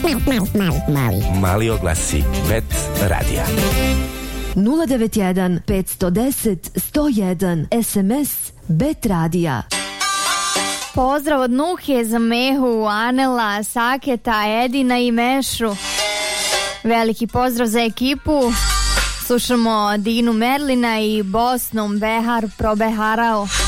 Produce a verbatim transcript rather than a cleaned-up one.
Mali. Mali oglasi. Bet radija. nula devet jedan pet jedan nula sto jedan S M S Bet radija. Pozdrav od Nuhe za Mehu, Anela, Saketa, Edina i Mešu. Veliki pozdrav za ekipu. Slušamo Dinu Merlina i Bosnom Behar probeharao.